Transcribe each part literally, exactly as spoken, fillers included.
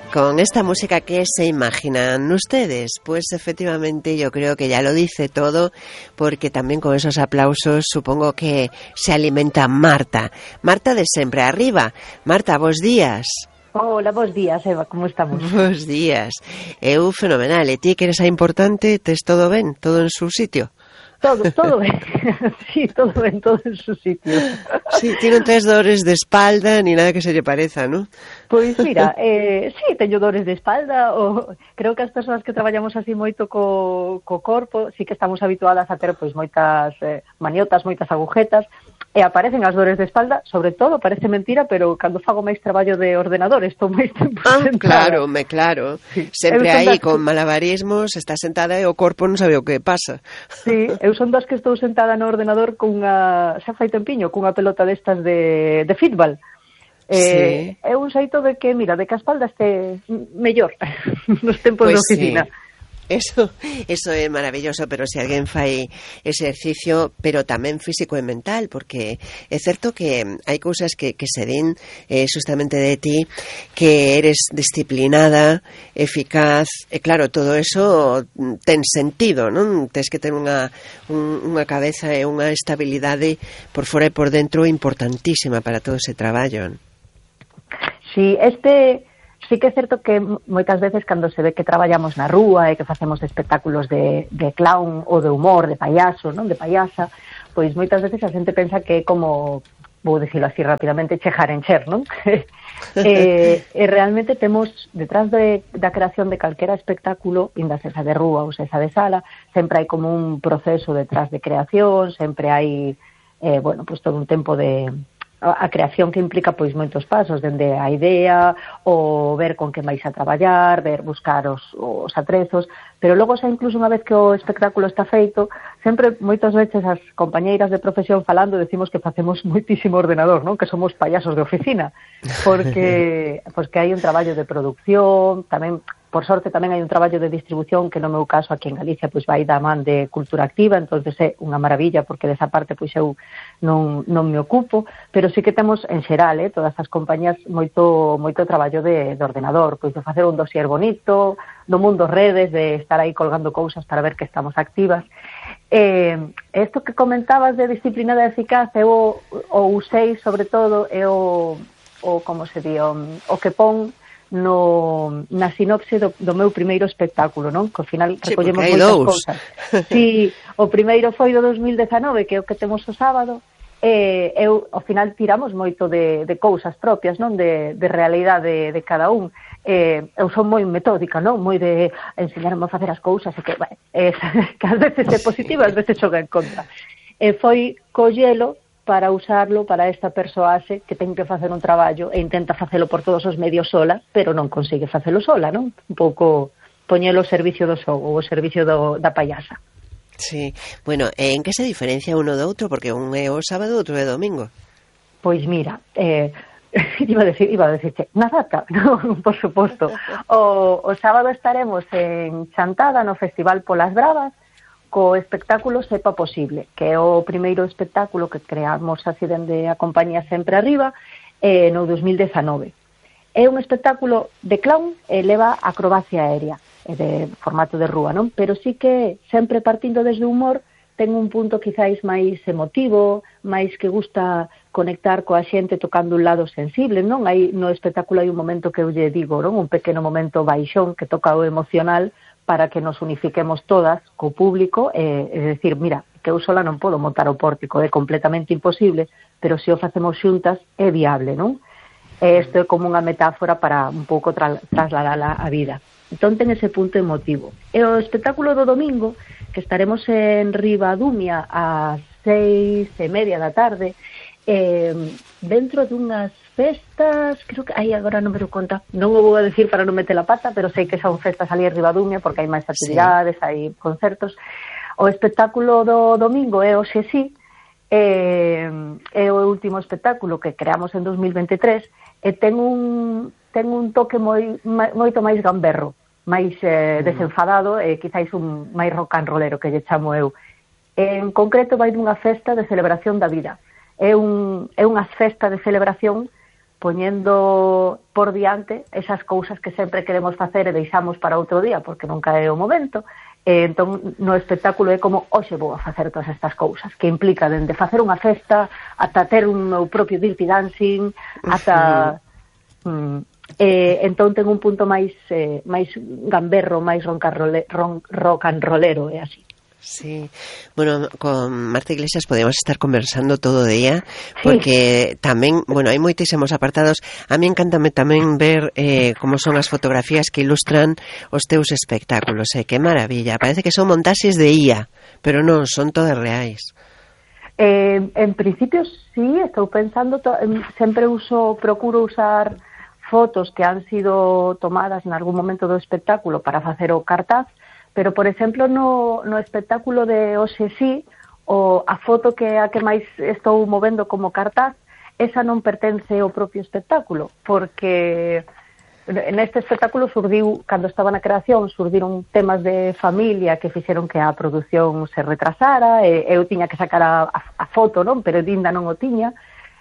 Con esta música, ¿qué se imaginan ustedes? Pues efectivamente yo creo que ya lo dice todo, porque también con esos aplausos supongo que se alimenta Marta. Marta de Sempre Arriba. Marta, bos días. Hola, bos días, Eva, como estamos? Bos días. Eu fenomenal. E ti que eres a importante, tes todo ben? Todo en su sitio? Todo, todo ben, sí, todo ben, todo en su sitio. Sí, ti non tes dores de espalda ni nada que se lle pareza, non? Pois mira, eh, sí, teño dores de espalda, o creo que as persoas que traballamos así moito co, co corpo, sí que estamos habituadas a ter pois moitas eh, maniotas, moitas agujetas, e aparecen as dores de espalda, sobre todo, parece mentira, pero cando fago máis traballo de ordenador, estou máis tempo ah, sentada. Claro, me claro. Sí. Sempre aí con malabarismos, está sentada e o corpo non sabe o que pasa. Sí, eu son das que estou sentada no ordenador cunha, xa fai tempiño, cunha pelota destas de, de fútbol. Eh, sí. É un xeito de que, mira, de que a espalda este mellor nos tempos pues de oficina. Sí. Eso, eso é maravilloso, pero se alguén fai exercicio, pero tamén físico e mental, porque é certo que hai cousas que, que se din eh, justamente de ti, que eres disciplinada, eficaz, e claro, todo eso ten sentido, non? Tes que ter unha, un, unha cabeza e unha estabilidade por fora e por dentro importantísima para todo ese traballo. Sí, este... Sí que é certo que moitas veces cando se ve que traballamos na rúa e que facemos espectáculos de, de clown ou de humor, de payaso, non, de payasa, pois moitas veces a xente pensa que é como, vou dicilo así rapidamente, chejar en cher, non? e, e realmente temos, detrás de, da creación de calquera espectáculo, inda esa de rúa ou esa de sala, sempre hai como un proceso detrás de creación, sempre hai, eh, bueno, pois todo un tempo de... a creación que implica pois moitos pasos, dende a idea, o ver con que vais a traballar, ver buscar os, os atrezos, pero logo xa incluso unha vez que o espectáculo está feito, sempre moitas veces as compañeiras de profesión falando decimos que facemos moitísimo ordenador, non? Que somos payasos de oficina, porque pois que hai un traballo de producción, tamén por sorte tamén hai un traballo de distribución que no meu caso aquí en Galicia pois vai da man de Cultura Activa, entonces é unha maravilla porque desa parte pois eu non, non me ocupo, pero sí que temos en xeral, eh, todas as compañías moito moito traballo de, de ordenador, pois de facer un dossier bonito, do mundo redes, de estar aí colgando cousas para ver que estamos activas. Eh, isto que comentabas de disciplina de eficaz, eu o usei sobre todo, é o, o como se di, o, o que pon no, na sinopse do, do meu primeiro espectáculo, non? Que ao final recollemos sí, moitas dous. cousas. Sí, o primeiro foi do dos mil dezanove, que é o que temos o sábado, e eu, ao final tiramos moito de, de cousas propias, non? De, de realidade de, de cada un. Eh, eu son moi metódica, non? Moi de enseñarme a facer as cousas, e que, bueno, eh, que ás veces é positiva, ás veces xoga en contra. E foi collelo para usarlo para esta persoaxe que ten que facer un traballo e intenta facelo por todos os medios sola, pero non consigue facelo sola, non? Un pouco poñelo ao servicio do xogo, ao servicio do, da payasa. Sí, bueno, en que se diferencia uno do outro? Porque un é o sábado, outro é o domingo. Pois mira, eh, iba a decir, iba a decirche, na data, non, por suposto. O, o sábado estaremos en Chantada, no Festival Polas Bravas, co espectáculo Sepa Posible, que é o primeiro espectáculo que creamos así dende a compañía Sempre Arriba eh, no dos mil dezanove. É un espectáculo de clown e leva acrobacia aérea, é de formato de rúa, non? Pero sí que sempre partindo desde o humor ten un punto quizáis máis emotivo, máis que gusta conectar coa xente tocando un lado sensible, non? Hai no espectáculo hai un momento que eu lle digo, non? Un pequeno momento baixón que toca o emocional, para que nos unifiquemos todas co público, eh, é dicir, mira, que eu sola non podo montar o pórtico, é completamente imposible, pero se o facemos xuntas é viable, non? E isto é como unha metáfora para un pouco tra trasladala a vida. Entón ten ese punto emotivo. E o espectáculo do domingo, que estaremos en Ribadumia ás seis e media da tarde, eh, dentro dunhas festas, creo que, ai, agora non me dou conta, non o vou a decir para non meter a pata, pero sei que son festas ali en Ribadumia, porque hai máis actividades, sí. Hai concertos. O espectáculo do domingo é o Xesí, é, é o último espectáculo que creamos en dos mil veintitrés, e ten un, ten un toque moi, moito máis gamberro, máis eh, desenfadado, e quizáis un máis rock and rollero, que lle chamo eu. En concreto vai dunha festa de celebración da vida. É, un, é unha festa de celebración poñendo por diante esas cousas que sempre queremos facer e deixamos para outro día porque nunca é o momento. E entón no espectáculo é como hoxe vou a facer todas estas cousas, que implica dende facer unha festa ata ter un meu propio dirty dancing ata uh-huh. mm, e, entón ten un punto máis eh, máis gamberro, máis ron, rock and rollero, é así. Sí, bueno, con Marta Iglesias podemos estar conversando todo de ella, porque sí. Tamén, bueno, hai moitísimos apartados. A mí encántame tamén ver eh, como son as fotografías que ilustran os teus espectáculos, eh, que maravilla, parece que son montaxes de I A, pero non, son todas reais. Eh, en principio sí, estou pensando, to- sempre uso, procuro usar fotos que han sido tomadas en algún momento do espectáculo para facer o cartaz. Pero, por exemplo, no, no espectáculo de hoxe sí, o a foto que a que máis estou movendo como cartaz, esa non pertence ao propio espectáculo, porque neste espectáculo surdiu, cando estaba na creación, surdiron temas de familia que fixeron que a produción se retrasara, e eu tiña que sacar a, a, a foto, non? Pero Dinda non o tiña,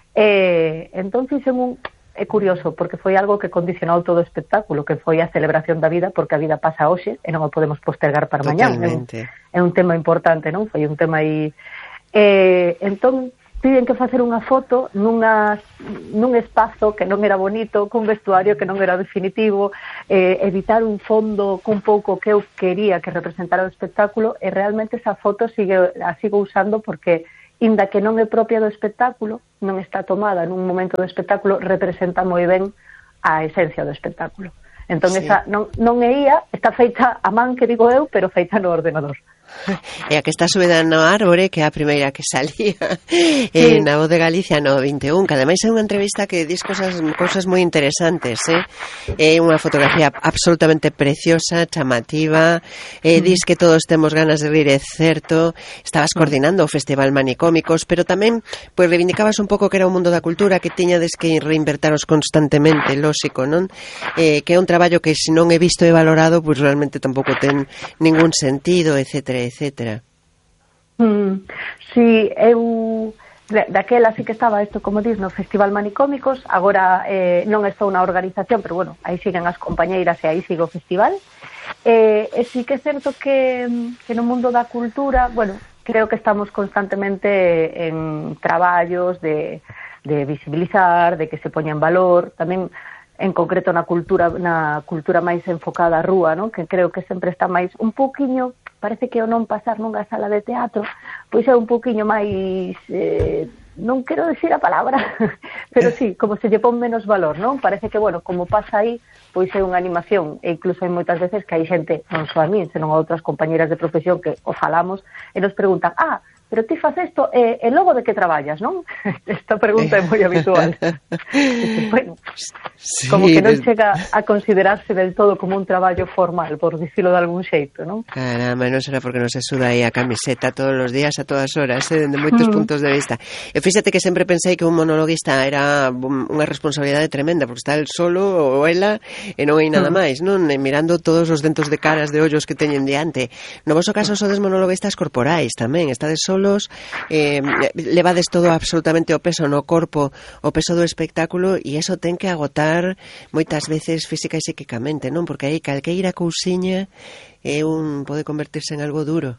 e entón fixen un... É curioso, porque foi algo que condicionou todo o espectáculo, que foi a celebración da vida, porque a vida pasa hoxe e non o podemos postergar para mañá. É un, é un tema importante, non? Foi un tema aí... Eh, entón, piden que facer unha foto nunha, nun espazo que non era bonito, cun vestuario que non era definitivo, eh, editar un fondo cun pouco que eu quería que representara o espectáculo, e realmente esa foto sigue, a sigo usando porque... inda que non é propia do espectáculo, non está tomada nun momento do espectáculo, representa moi ben a esencia do espectáculo. Entón, sí. esa non, non é I A, está feita a man, que digo eu, pero feita no ordenador. E a que está subida no árbore, que é a primeira que salía sí. eh, na Voz de Galicia no vinte e un, que ademais é unha entrevista que dis cosas, cosas moi interesantes, eh? É unha fotografía absolutamente preciosa, chamativa, eh, mm. dis que todos temos ganas de rir, é certo. Estabas coordinando o Festival Manicómicos, pero tamén pois reivindicabas un pouco que era o mundo da cultura, que tiñades que reinvertaros constantemente, lóxico, non? Eh, que é un traballo que se non é visto e valorado, pois realmente tampouco ten ningún sentido, etcétera, etcétera. Mm, si, eu daquela sí que estaba isto, como dis, no Festival Manicómicos, agora eh, non estou na organización, pero bueno, aí siguen as compañeiras e aí sigo o festival. Eh, e sí que é certo que, que no mundo da cultura, bueno, creo que estamos constantemente en traballos de, de visibilizar, de que se poña en valor, tamén en concreto na cultura na cultura máis enfocada á rúa, non? Que creo que sempre está máis un pouquiño, parece que o non pasar nunha sala de teatro, pois é un pouquiño máis eh, non quero decir a palabra, pero sí, como se lle pon menos valor, non? Parece que, bueno, como pasa aí, pois é unha animación, e incluso hai moitas veces que hai xente, non só a mí, senón a outras compañeras de profesión que o falamos e nos preguntan, ah, pero ti faz isto, e, e logo de que traballas, non? Esta pregunta é moi habitual. Bueno, sí, como que non chega a considerarse del todo como un traballo formal, por dicilo de algún xeito, non? Caramba, non será porque non se suda aí a camiseta todos os días, a todas horas, eh, de moitos puntos de vista. E fíxate que sempre pensei que un monologuista era unha responsabilidade tremenda, porque está el solo ou ela e non hai nada máis, non? E mirando todos os dentos de caras, de ollos que teñen diante. No voso caso sodes monologuistas corporais tamén, estades solo solos, eh, levades todo absolutamente o peso no corpo, o peso do espectáculo, e iso ten que agotar moitas veces física e psíquicamente, non? Porque aí calqueira cousiña é un, pode convertirse en algo duro.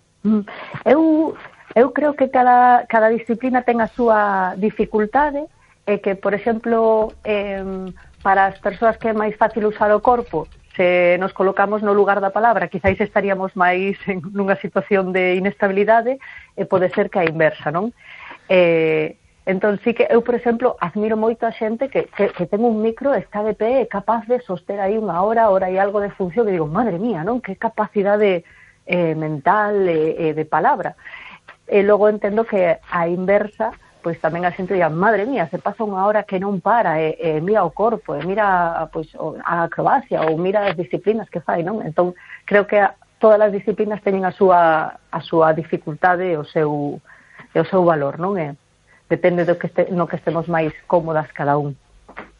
Eu, eu creo que cada, cada disciplina ten a súa dificultade, e que, por exemplo, eh, para as persoas que é máis fácil usar o corpo, se nos colocamos no lugar da palabra, quizáis estaríamos máis en nunha situación de inestabilidade, e pode ser que a inversa, non? Eh, entón, sí que eu, por exemplo, admiro moito a xente que, que, que ten un micro, está de pé, é capaz de soster aí unha hora, hora e algo de función, que digo, madre mía, non? Que capacidade eh, mental e eh, de palabra. E logo entendo que a inversa, pois tamén a xente diga, madre mía, se pasa unha hora que non para, e, e mira o corpo, e mira pois, a acrobacia, ou mira as disciplinas que fai, non? Entón, creo que a, todas as disciplinas teñen a súa, a súa dificultade e o seu, e o seu valor, non? E depende do que este, no que estemos máis cómodas cada un.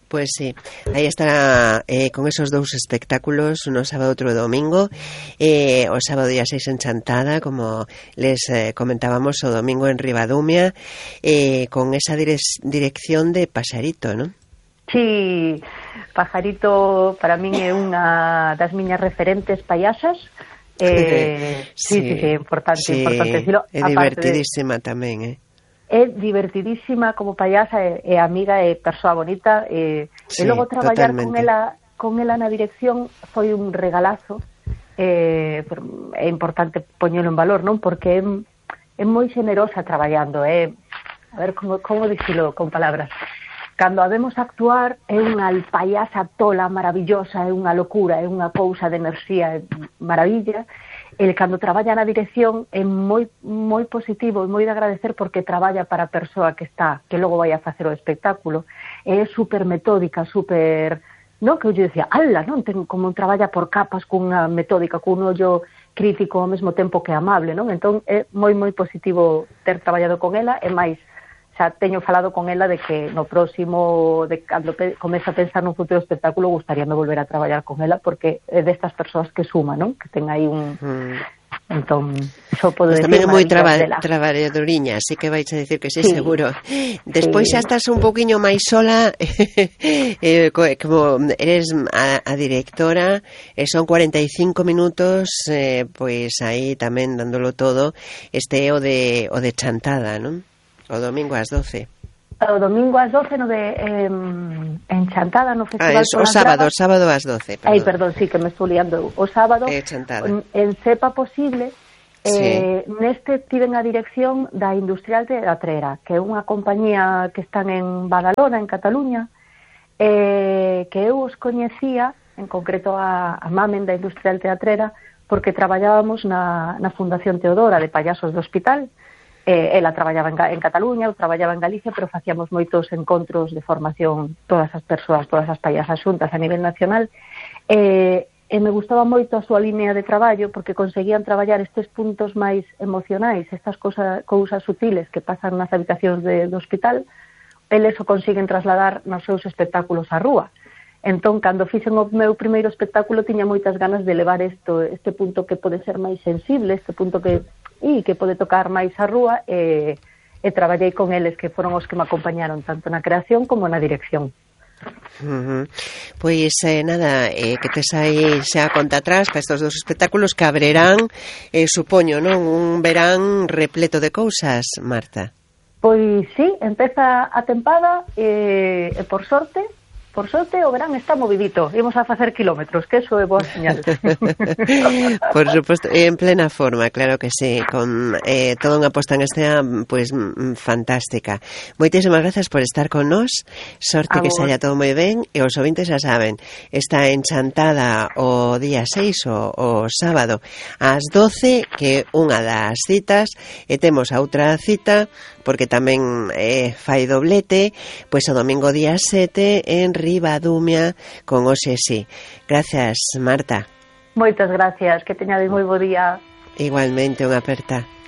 Pois sí, aí estará eh, con esos dous espectáculos, no sábado outro domingo, eh, o sábado día seis en Chantada, como les eh, comentábamos, o domingo en Ribadumia, eh, con esa dire dirección de Paxarito, non? Sí, Pajarito para min é unha das miñas referentes payasas. Eh, sí, sí, sí, sí, importante, sí, importante decirlo. É divertidísima de... tamén, eh? É divertidísima como payasa, é, é amiga, é persoa bonita, e, sí, e logo traballar totalmente. con ela con ela na dirección foi un regalazo. Eh, é importante poñelo en valor, non? Porque é, é moi xenerosa traballando, é, a ver como, como dicilo con palabras. Cando a vemos actuar é unha payasa tola maravillosa, é unha locura, é unha cousa de enerxía, é maravilla. El cando traballa na dirección é moi moi positivo e moi de agradecer porque traballa para a persoa que está, que logo vai a facer o espectáculo. É super metódica, super, non, que eu lle decía, ala, non, ten como un traballa por capas cunha metódica, cun ollo crítico ao mesmo tempo que amable, non? Entón é moi moi positivo ter traballado con ela e máis xa teño falado con ela de que no próximo, de cando pe, comeza a pensar nun futuro espectáculo, gustaríame volver a traballar con ela porque é destas persoas que suma, non? Que ten aí un... Mm. Entón, xo podo pues decir... Tamén é moi traba, traballadoriña, así que vais a decir que sí, sí. seguro. Despois sí. xa estás un poquinho máis sola, eh, como eres a, a directora, e son cuarenta e cinco minutos, eh, pois aí tamén dándolo todo, este é o de, o de Chantada, non? O domingo ás doce. O domingo ás doce no de eh, en Chantada no Festival ah, es, o sábado, o sábado ás doce, perdón. Ai, perdón, sí, que me estou liando. O sábado eh, en, en Cepa Posible eh, sí. Neste tiven a dirección da Industrial Teatrera, que é unha compañía que están en Badalona, en Cataluña, eh, que eu os coñecía, en concreto a, a Mamen da Industrial Teatrera, porque traballábamos na, na Fundación Teodora de Payasos do Hospital. Eh, ela traballaba en, en Cataluña, eu traballaba en Galicia, pero facíamos moitos encontros de formación, todas as persoas, todas as payasas xuntas a nivel nacional, eh, e me gustaba moito a súa línea de traballo porque conseguían traballar estes puntos máis emocionais, estas cosa, cousas sutiles que pasan nas habitacións de, do hospital, eles o consiguen trasladar nos seus espectáculos á rúa. Entón, cando fixen o meu primeiro espectáculo, tiña moitas ganas de levar isto, este punto que pode ser máis sensible, este punto que e que pode tocar máis a rúa, e, e traballei con eles, que foron os que me acompañaron tanto na creación como na dirección. Uh-huh. Pois eh, nada, eh, que tes aí xa conta atrás para estes dos espectáculos que abrirán, eh, supoño, non? Un verán repleto de cousas, Marta. Pois sí, empeza a tempada e, e por sorte Por sorte, o verán está movidito. Imos a facer kilómetros, que eso é boa señal. Por suposto, en plena forma, claro que sí, con eh, toda unha posta en escena pues, fantástica. Moitísimas gracias por estar con nós. Sorte a que saia todo moi ben. E os ouvintes xa saben, está en Chantada o día seis, o, o sábado, ás doce, que é unha das citas, e temos a outra cita, porque tamén eh, fai doblete, pois o domingo día sete en Ribadumia con Oxe Sí. Gracias, Marta. Moitas gracias, que teñades moi bo día. Igualmente, unha aperta.